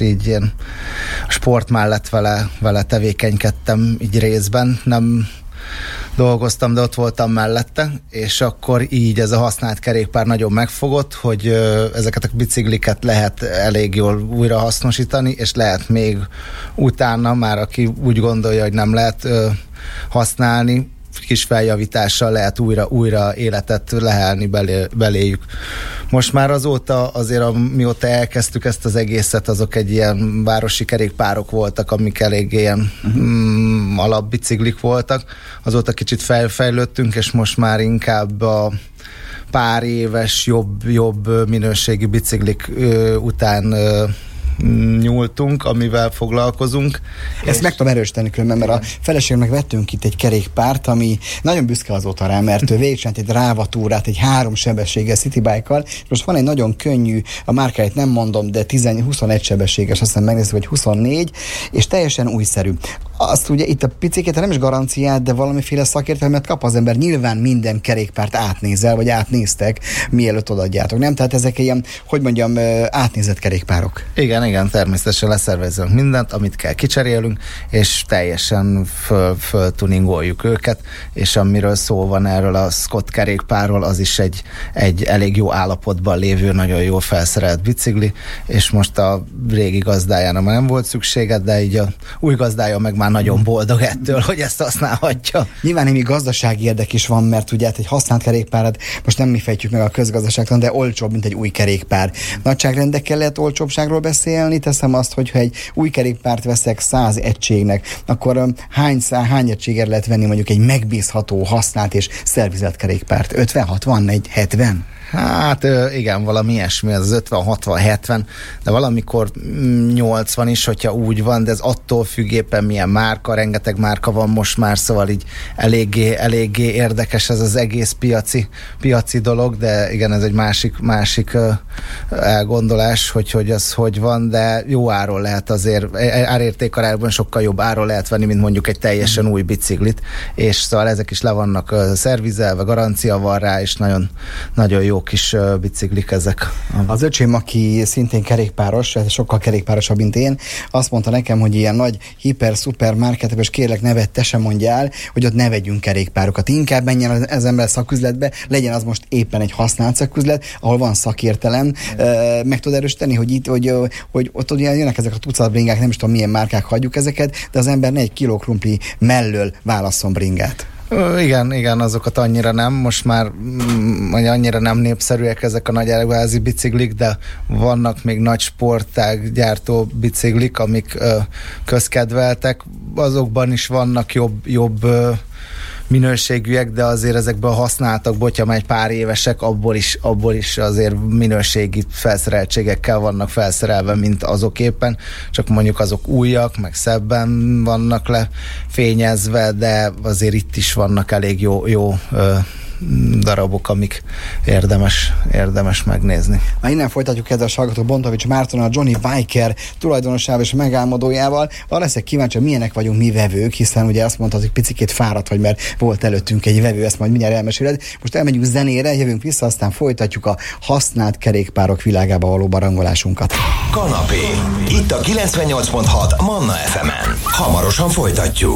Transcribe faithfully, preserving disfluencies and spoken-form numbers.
így én a sport mellett vele, vele tevékenykedtem így részben, nem dolgoztam, de ott voltam mellette, és akkor így ez a használt kerékpár nagyon megfogott, hogy ö, ezeket a bicikliket lehet elég jól újra hasznosítani, és lehet még utána már, aki úgy gondolja, hogy nem lehet ö, használni, kis feljavítással lehet újra, újra életet lehelni belé, beléjük. Most már azóta, azért amióta elkezdtük ezt az egészet, azok egy ilyen városi kerékpárok voltak, amik elég ilyen uh-huh. mm, alapbiciklik voltak. Azóta kicsit felfejlődtünk, és most már inkább a pár éves, jobb, jobb minőségi biciklik ö, után ö, nyúltunk, amivel foglalkozunk. Ezt meg tudom erősíteni különben, mert a feleségemnek vettünk itt egy kerékpárt, ami nagyon büszke azóta rá, mert ő végigcsinált egy rávatúrát, egy három sebességes citybike-kal, és most van egy nagyon könnyű, a márkáját nem mondom, de tíz, huszonegy sebességes, aztán megnézzük, hogy huszonnégy, és teljesen újszerű. Azt ugye itt a picikét nem is garanciát, de valamiféle szakértelmet kap az ember. Nyilván minden kerékpárt átnézel, vagy átnéztek, mielőtt odaadjátok, nem? Tehát ezek ilyen, hogy mondjam, átnézett kerékpárok. Igen, igen, természetesen leszervezünk mindent, amit kell kicserélünk, és teljesen föl, föltuningoljuk őket, és amiről szó van erről a Scott kerékpárról, az is egy, egy elég jó állapotban lévő, nagyon jól felszerelt bicikli, és most a régi gazdájára már nem volt szüksége, de így a új gazdája meg már nagyon boldog ettől, hogy ezt használhatja. Nyilván némi gazdasági érdek is van, mert ugye egy használt kerékpárat most nem mi fejtjük meg a közgazdaságtan, de olcsóbb, mint egy új kerékpár. Nagyságrendekkel lehet olcsóbbságról beszélni, teszem azt, hogyha egy új kerékpárt veszek száz egységnek, akkor hány, szá, hány egységért lehet venni mondjuk egy megbízható, használt és szervizelt kerékpárt? ötven, hatvan, hetven? Hát igen, valami ilyesmi, ez az ötven, hatvan, hetven, de valamikor nyolcvan is, hogyha úgy van, de ez attól függ éppen milyen márka, rengeteg márka van most már, szóval így eléggé, eléggé érdekes ez az egész piaci, piaci dolog, de igen, ez egy másik, másik elgondolás, hogy, hogy az hogy van, de jó áron lehet azért, árértékarányban sokkal jobb áron lehet venni, mint mondjuk egy teljesen új biciklit, és szóval ezek is le vannak szervizelve, garancia van rá, és nagyon, nagyon jó kis uh, biciklik ezek. Az öcsém, aki szintén kerékpáros, sokkal kerékpárosabb, mint én, azt mondta nekem, hogy ilyen nagy hiper-szuper marketek, és kérlek nevet te sem mondjál, hogy ott ne vegyünk kerékpárokat. Inkább menjen az ember szaküzletbe, legyen az most éppen egy használt szaküzlet, ahol van szakértelem. Uh, meg tudod erősíteni, hogy itt, hogy, hogy ott ugye jönnek ezek a tucat bringák, nem is tudom milyen márkák, hagyjuk ezeket, de az ember ne egy kiló krumpli mellől válasszon bringát. Igen, igen, azokat annyira nem, most már mm, annyira nem népszerűek ezek a nagy áruházi biciklik, de vannak még nagy sportág gyártó biciklik, amik ö, közkedveltek, azokban is vannak jobb, jobb ö, minőségűek, de azért ezekből használtak, hogyha már egy pár évesek, abból is, abból is azért minőségi felszereltségekkel vannak felszerelve, mint azok éppen, csak mondjuk azok újak, meg szebben vannak le fényezve, de azért itt is vannak elég jó, jó ö, darabok, amik érdemes, érdemes megnézni. Na, innen folytatjuk ezzel a Salgató Bontovics Mártonnal, a Johnny Biker tulajdonosával és megálmodójával. Arra leszek kíváncsi, milyenek vagyunk mi vevők, hiszen ugye azt mondtad, hogy picikét fáradt vagy, mert volt előttünk egy vevő, ezt majd mindjárt elmeséled. Most elmegyünk zenére, jövünk vissza, aztán folytatjuk a használt kerékpárok világába való barangolásunkat. Kanapé. Itt a kilencvennyolc pont hat Manna ef emen. Hamarosan folytatjuk.